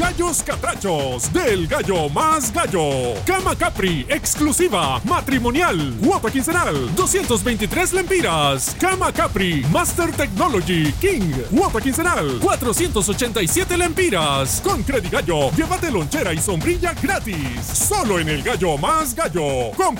gallos catrachos del Gallo Más Gallo. Cama Capri, exclusiva, matrimonial, cuota quincenal, 223 lempiras. Cama Capri, Master Technology, King, cuota quincenal, 487 lempiras. Con Credigallo, llévate lonchera y sombrilla gratis. Solo en el Gallo Más Gallo. Compra